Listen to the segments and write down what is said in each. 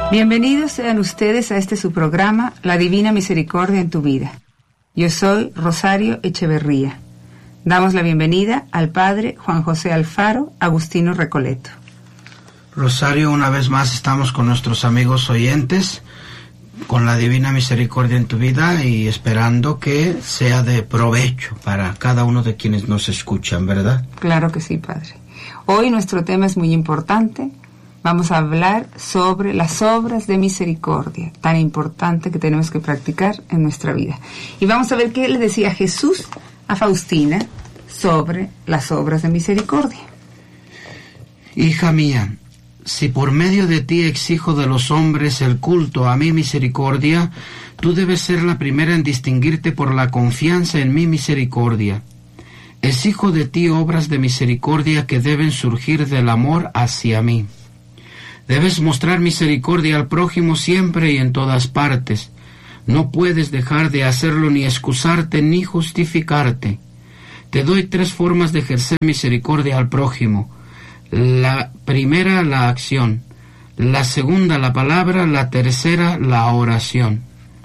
Bienvenidos sean ustedes a este su programa, La Divina Misericordia en tu Vida. Yo soy Rosario Echeverría. Damos la bienvenida al Padre Juan José Alfaro Agustino Recoleto. Rosario, una vez más estamos con nuestros amigos oyentes, con la Divina Misericordia en tu Vida y esperando que sea de provecho para cada uno de quienes nos escuchan, ¿verdad? Claro que sí, Padre. Hoy nuestro tema es muy importante. Vamos a hablar sobre las obras de misericordia, tan importante que tenemos que practicar en nuestra vida. Y vamos a ver qué le decía Jesús a Faustina sobre las obras de misericordia. Hija mía, si por medio de ti exijo de los hombres el culto a mi misericordia, tú debes ser la primera en distinguirte por la confianza en mi misericordia. Exijo de ti obras de misericordia que deben surgir del amor hacia mí. Debes mostrar misericordia al prójimo siempre y en todas partes. No puedes dejar de hacerlo ni excusarte ni justificarte. Te doy 3 formas de ejercer misericordia al prójimo. La primera, la acción. La segunda, la palabra. La tercera, la oración.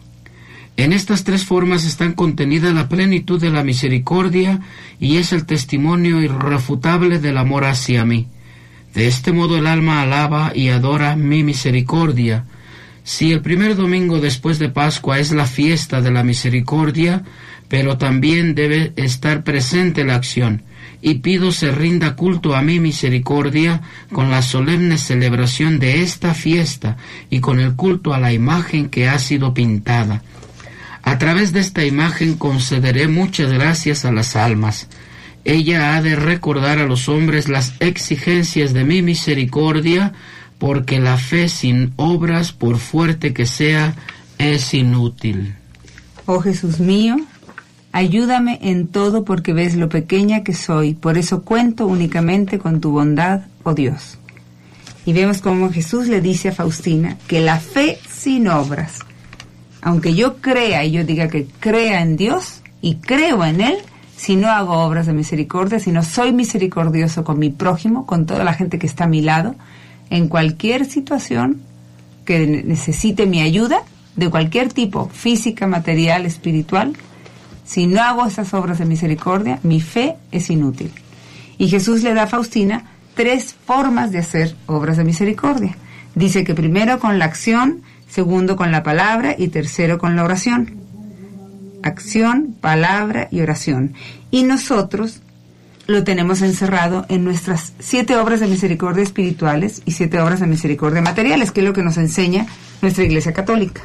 En estas 3 formas están contenida la plenitud de la misericordia y es el testimonio irrefutable del amor hacia mí. De este modo el alma alaba y adora mi misericordia. Si el primer domingo después de Pascua es la fiesta de la misericordia, pero también debe estar presente la acción, y pido se rinda culto a mi misericordia con la solemne celebración de esta fiesta y con el culto a la imagen que ha sido pintada. A través de esta imagen concederé muchas gracias a las almas. Ella ha de recordar a los hombres las exigencias de mi misericordia, porque la fe sin obras, por fuerte que sea, es inútil. Oh Jesús mío, ayúdame en todo porque ves lo pequeña que soy, por eso cuento únicamente con tu bondad, oh Dios. Y vemos cómo Jesús le dice a Faustina que la fe sin obras, aunque yo crea y yo diga que crea en Dios y creo en Él, si no hago obras de misericordia, si no soy misericordioso con mi prójimo, con toda la gente que está a mi lado, en cualquier situación que necesite mi ayuda, de cualquier tipo, física, material, espiritual, si no hago esas obras de misericordia, mi fe es inútil. Y Jesús le da a Faustina 3 formas de hacer obras de misericordia. Dice que primero con la acción, segundo con la palabra y tercero con la oración. Acción, palabra y oración. Y nosotros lo tenemos encerrado en nuestras 7 obras de misericordia espirituales y 7 obras de misericordia materiales, que es lo que nos enseña nuestra Iglesia Católica.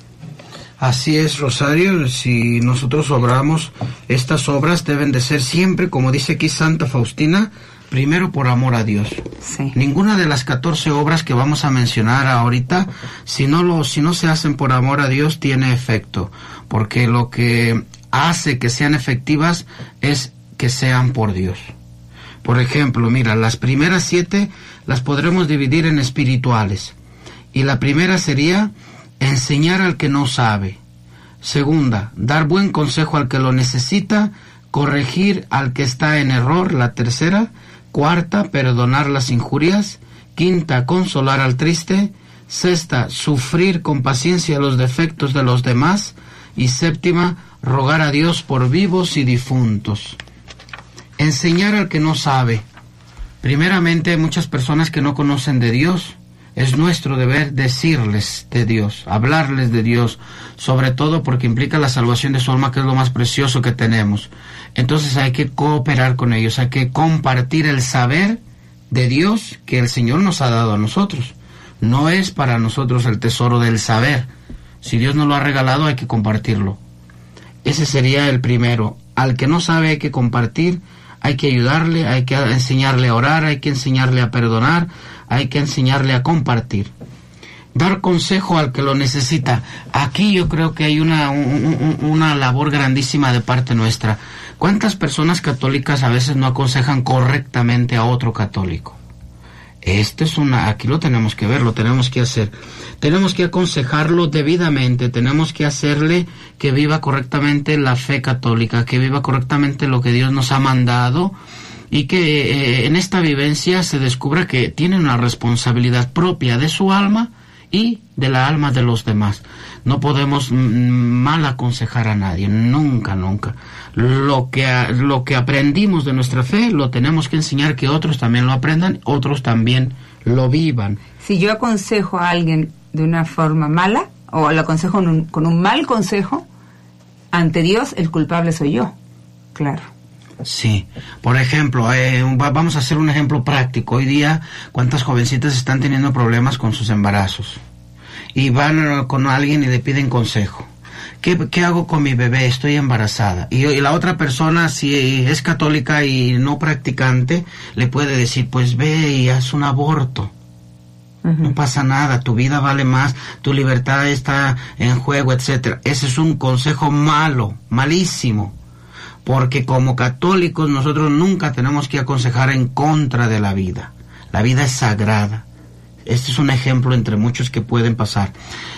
Así es, Rosario. Si nosotros obramos, estas obras deben de ser siempre, como dice aquí Santa Faustina, primero por amor a Dios. Sí. Ninguna de las 14 obras que vamos a mencionar ahorita, si no se hacen por amor a Dios, tiene efecto. Porque lo que hace que sean efectivas es que sean por Dios. Por ejemplo, mira, las primeras 7 las podremos dividir en espirituales. Y la primera sería enseñar al que no sabe. Segunda, dar buen consejo al que lo necesita. Corregir al que está en error. La tercera. Cuarta, perdonar las injurias. Quinta, consolar al triste. Sexta, sufrir con paciencia los defectos de los demás. Y séptima, rogar a Dios por vivos y difuntos. Enseñar al que no sabe. Primeramente, hay muchas personas que no conocen de Dios. Es nuestro deber decirles de Dios, hablarles de Dios, sobre todo porque implica la salvación de su alma, que es lo más precioso que tenemos. Entonces hay que cooperar con ellos, hay que compartir el saber de Dios que el Señor nos ha dado a nosotros. No es para nosotros el tesoro del saber. Si Dios nos lo ha regalado, hay que compartirlo. Ese sería el primero. Al que no sabe hay que compartir, hay que ayudarle, hay que enseñarle a orar, hay que enseñarle a perdonar, hay que enseñarle a compartir. Dar consejo al que lo necesita. Aquí yo creo que hay una labor grandísima de parte nuestra. ¿Cuántas personas católicas a veces no aconsejan correctamente a otro católico? Aquí lo tenemos que ver, lo tenemos que hacer. Tenemos que aconsejarlo debidamente, tenemos que hacerle que viva correctamente la fe católica, que viva correctamente lo que Dios nos ha mandado, y que en esta vivencia se descubra que tiene una responsabilidad propia de su alma y de la alma de los demás. No podemos mal aconsejar a nadie, nunca, nunca. Lo que aprendimos de nuestra fe lo tenemos que enseñar, que otros también lo aprendan, otros también lo vivan. Si yo aconsejo a alguien de una forma mala, o lo aconsejo con un mal consejo, ante Dios el culpable soy yo, claro. Sí, por ejemplo, vamos a hacer un ejemplo práctico. Hoy día, ¿cuántas jovencitas están teniendo problemas con sus embarazos? Y van con alguien y le piden consejo. ¿Qué hago con mi bebé? Estoy embarazada. Y la otra persona, si es católica y no practicante, le puede decir, pues ve y haz un aborto. No pasa nada, tu vida vale más, tu libertad está en juego, etcétera. Ese es un consejo malo, malísimo. Porque como católicos nosotros nunca tenemos que aconsejar en contra de la vida. La vida es sagrada. Este es un ejemplo entre muchos que pueden pasar.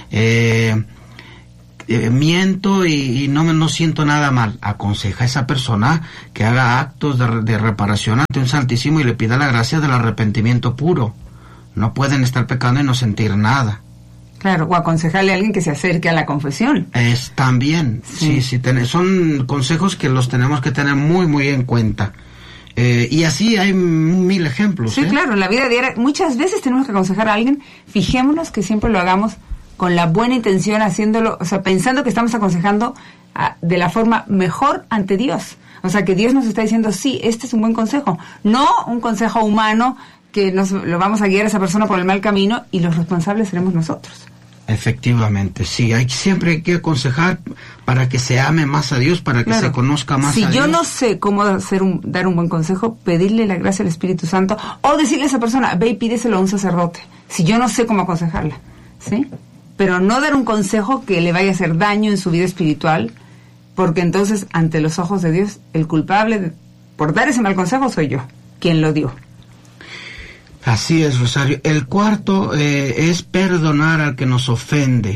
Miento y no siento nada mal. Aconseja a esa persona que haga actos de reparación ante un Santísimo y le pida la gracia del arrepentimiento puro. No pueden estar pecando y no sentir nada. Claro, o aconsejarle a alguien que se acerque a la confesión. También, sí, son consejos que los tenemos que tener muy, muy en cuenta. Y así hay 1000 ejemplos. Sí, claro, en la vida diaria muchas veces tenemos que aconsejar a alguien. Fijémonos que siempre lo hagamos con la buena intención, haciéndolo, o sea, pensando que estamos aconsejando de la forma mejor ante Dios. O sea, que Dios nos está diciendo, sí, este es un buen consejo. No un consejo humano que lo vamos a guiar a esa persona por el mal camino y los responsables seremos nosotros. Efectivamente, sí, siempre hay que aconsejar para que se ame más a Dios, para que se conozca más a Dios. Si yo no sé cómo dar un buen consejo, pedirle la gracia al Espíritu Santo, o decirle a esa persona, ve y pídeselo a un sacerdote, si yo no sé cómo aconsejarla, ¿sí? Pero no dar un consejo que le vaya a hacer daño en su vida espiritual, porque entonces, ante los ojos de Dios, el culpable por dar ese mal consejo soy yo, quien lo dio. Así es, Rosario. El cuarto es perdonar al que nos ofende.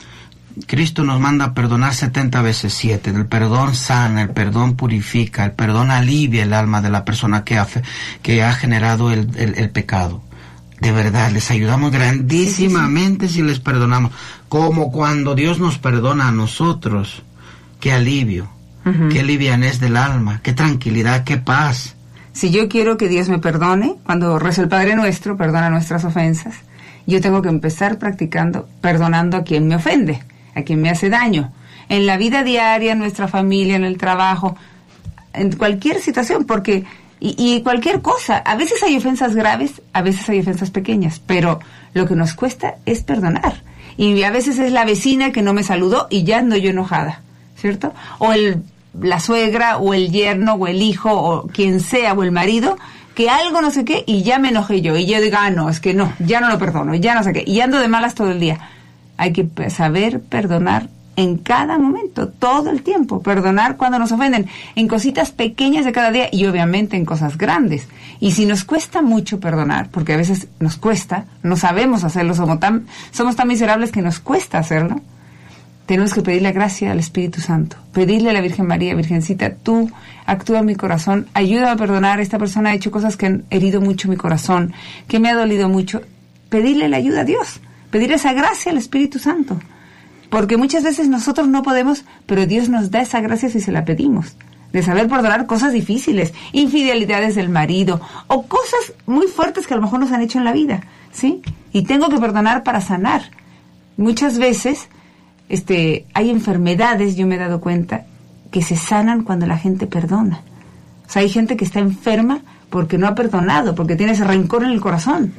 Cristo nos manda a perdonar 70 veces 7. El perdón sana, el perdón purifica, el perdón alivia el alma de la persona que ha generado el pecado. De verdad, les ayudamos grandísimamente si les perdonamos. Como cuando Dios nos perdona a nosotros. Qué alivio, qué livianez del alma, qué tranquilidad, qué paz. Si yo quiero que Dios me perdone, cuando rezo el Padre Nuestro, perdona nuestras ofensas, yo tengo que empezar practicando, perdonando a quien me ofende, a quien me hace daño. En la vida diaria, en nuestra familia, en el trabajo, en cualquier situación, porque, y cualquier cosa. A veces hay ofensas graves, a veces hay ofensas pequeñas, pero lo que nos cuesta es perdonar. Y a veces es la vecina que no me saludó y ya ando yo enojada, ¿cierto? O la suegra, o el yerno, o el hijo, o quien sea, o el marido, que algo no sé qué, y ya me enojé yo, y yo digo, no, es que no, ya no lo perdono, ya no sé qué, y ando de malas todo el día. Hay que saber perdonar en cada momento, todo el tiempo, perdonar cuando nos ofenden, en cositas pequeñas de cada día, y obviamente en cosas grandes. Y si nos cuesta mucho perdonar, porque a veces nos cuesta, no sabemos hacerlo, somos tan miserables que nos cuesta hacerlo, tenemos que pedir la gracia al Espíritu Santo, pedirle a la Virgen María, Virgencita, tú actúa en mi corazón, ayúdame a perdonar, esta persona ha hecho cosas que han herido mucho mi corazón, que me ha dolido mucho, pedirle la ayuda a Dios, pedir esa gracia al Espíritu Santo, porque muchas veces nosotros no podemos, pero Dios nos da esa gracia si se la pedimos, de saber perdonar cosas difíciles, infidelidades del marido, o cosas muy fuertes que a lo mejor nos han hecho en la vida, ¿sí? Y tengo que perdonar para sanar. Muchas veces hay enfermedades, yo me he dado cuenta, que se sanan cuando la gente perdona. O sea, hay gente que está enferma porque no ha perdonado, porque tiene ese rencor en el corazón.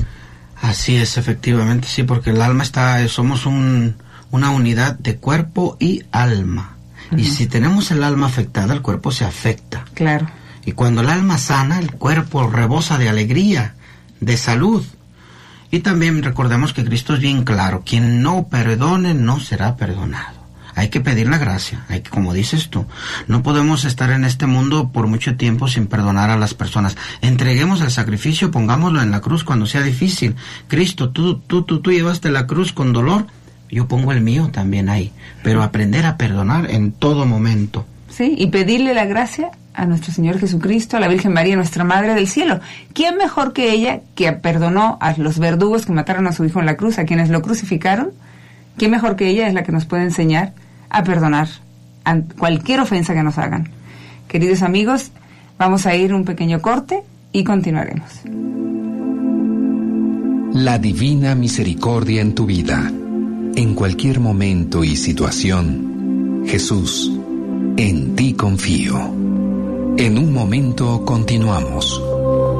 Así es, efectivamente, sí, porque el alma somos una unidad de cuerpo y alma. Y si tenemos el alma afectada, el cuerpo se afecta. Claro. Y cuando el alma sana, el cuerpo rebosa de alegría, de salud. Y también recordemos que Cristo es bien claro, quien no perdone no será perdonado. Hay que pedir la gracia, como dices tú, no podemos estar en este mundo por mucho tiempo sin perdonar a las personas. Entreguemos el sacrificio, pongámoslo en la cruz cuando sea difícil. Cristo, tú llevaste la cruz con dolor, yo pongo el mío también ahí, pero aprender a perdonar en todo momento. Sí, y pedirle la gracia a nuestro Señor Jesucristo, a la Virgen María, nuestra Madre del Cielo. ¿Quién mejor que ella, que perdonó a los verdugos que mataron a su hijo en la cruz, a quienes lo crucificaron? ¿Quién mejor que ella es la que nos puede enseñar a perdonar a cualquier ofensa que nos hagan? Queridos amigos, vamos a ir un pequeño corte y continuaremos. La divina misericordia en tu vida. En cualquier momento y situación, Jesús, en ti confío. En un momento continuamos.